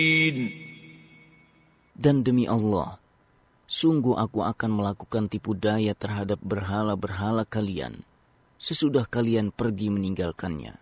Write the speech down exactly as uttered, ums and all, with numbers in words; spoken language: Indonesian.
Dan demi Allah, sungguh aku akan melakukan tipu daya terhadap berhala-berhala kalian sesudah kalian pergi meninggalkannya.